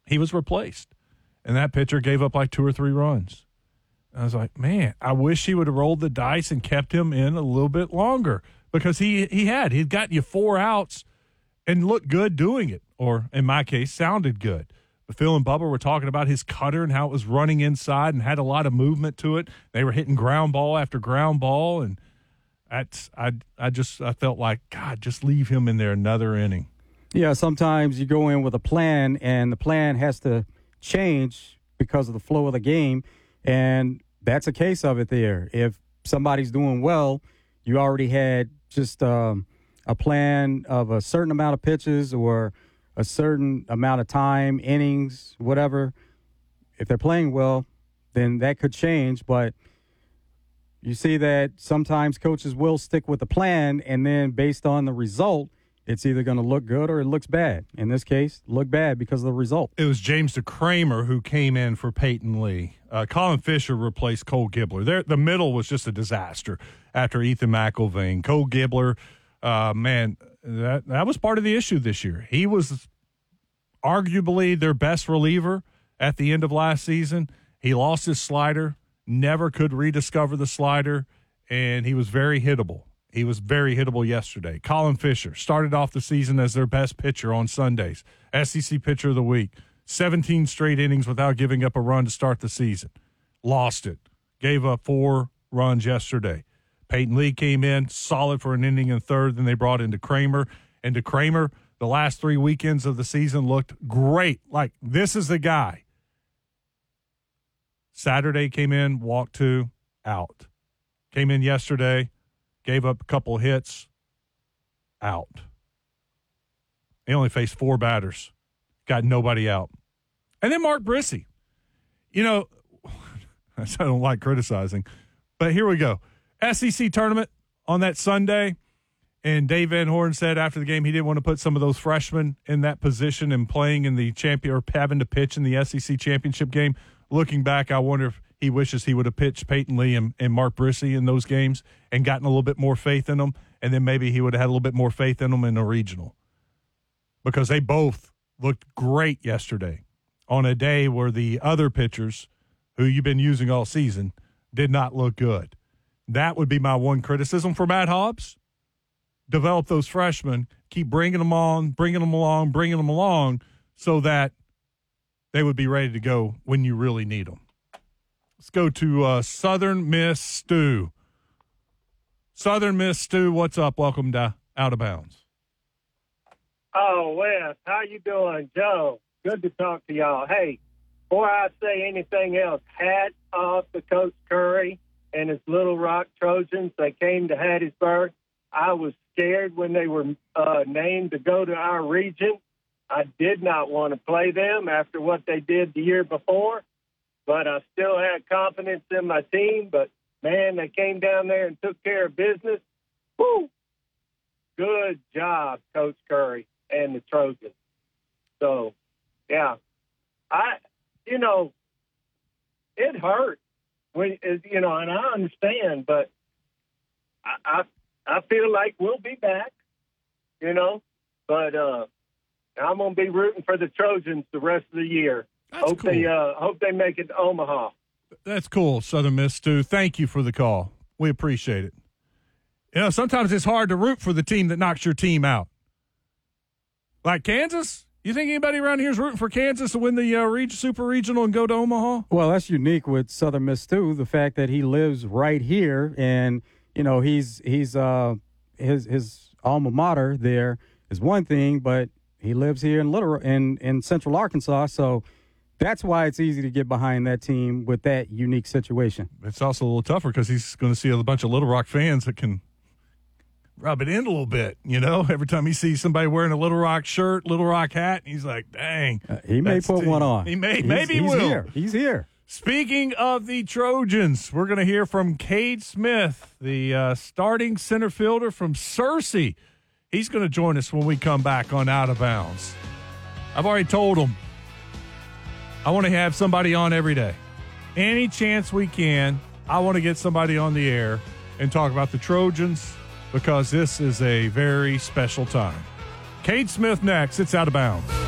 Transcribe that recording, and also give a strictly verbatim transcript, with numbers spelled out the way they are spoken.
he was replaced. And that pitcher gave up like two or three runs. And I was like, man, I wish he would have rolled the dice and kept him in a little bit longer, because he, he had. He'd gotten you four outs and looked good doing it, or in my case, sounded good. But Phil and Bubba were talking about his cutter and how it was running inside and had a lot of movement to it. They were hitting ground ball after ground ball, and that's I I just I felt like, God, just leave him in there another inning. Yeah, sometimes you go in with a plan, and the plan has to change because of the flow of the game, and that's a case of it there. If somebody's doing well, you already had just um, a plan of a certain amount of pitches or a certain amount of time, innings, whatever. If they're playing well, then that could change. But you see that sometimes coaches will stick with the plan, and then based on the result, it's either going to look good or it looks bad. In this case, look bad because of the result. It was James DeCramer who came in for Peyton Lee. Uh, Colin Fisher replaced Cole Gibbler. There, the middle was just a disaster after Ethan McIlvain. Cole Gibbler, uh, man, that, that was part of the issue this year. He was arguably their best reliever at the end of last season. He lost his slider, never could rediscover the slider, and he was very hittable. He was very hittable yesterday. Colin Fisher started off the season as their best pitcher on Sundays, S E C Pitcher of the Week, seventeen straight innings without giving up a run to start the season. Lost it. Gave up four runs yesterday. Peyton Lee came in, solid for an inning and third, then they brought in DeCramer. And DeCramer, the last three weekends of the season, looked great. Like, this is the guy. Saturday came in, walked two, out. Came in yesterday, gave up a couple hits, out. He only faced four batters, got nobody out. And then Mark Brissy. You know, I don't like criticizing, but here we go. S E C tournament on that Sunday, and Dave Van Horn said after the game he didn't want to put some of those freshmen in that position and playing in the champion or having to pitch in the S E C championship game. Looking back, I wonder if he wishes he would have pitched Peyton Lee and, and Mark Brissy in those games and gotten a little bit more faith in them, and then maybe he would have had a little bit more faith in them in the regional, because they both looked great yesterday on a day where the other pitchers who you've been using all season did not look good. That would be my one criticism for Matt Hobbs. Develop those freshmen, keep bringing them on, bringing them along, bringing them along so that they would be ready to go when you really need them. Let's go to uh, Southern Miss Stu. Southern Miss Stu, what's up? Welcome to Out of Bounds. Oh, Wes, how you doing? Joe, good to talk to y'all. Hey, before I say anything else, hats off to Coach Curry and his Little Rock Trojans. They came to Hattiesburg. I was scared when they were uh, named to go to our region. I did not want to play them after what they did the year before, but I still had confidence in my team. But, man, they came down there and took care of business. Woo! Good job, Coach Curry and the Trojans. So, yeah, I, you know, it hurt when, you know, and I understand, but I, I, I feel like we'll be back, you know, but uh, I'm going to be rooting for the Trojans the rest of the year. That's hope cool. they, uh, hope they make it to Omaha. That's cool, Southern Miss Stu. Thank you for the call. We appreciate it. You know, sometimes it's hard to root for the team that knocks your team out. Like Kansas? You think anybody around here is rooting for Kansas to win the uh, reg- Super Regional and go to Omaha? Well, that's unique with Southern Miss Stu, the fact that he lives right here, and you know he's he's uh his his alma mater there is one thing, but he lives here in Little in in Central Arkansas, so that's why it's easy to get behind that team with that unique situation. It's also a little tougher because he's going to see a bunch of Little Rock fans that can rub it in a little bit, you know. Every time he sees somebody wearing a Little Rock shirt, Little Rock hat, he's like, dang. Uh, he may put the, one on. He may. He's, maybe he he's will. Here. He's here. Speaking of the Trojans, we're going to hear from Cade Smith, the uh, starting center fielder from Searcy. He's going to join us when we come back on Out of Bounds. I've already told him I want to have somebody on every day. Any chance we can, I want to get somebody on the air and talk about the Trojans, because this is a very special time. Cade Smith next. It's Out of Bounds.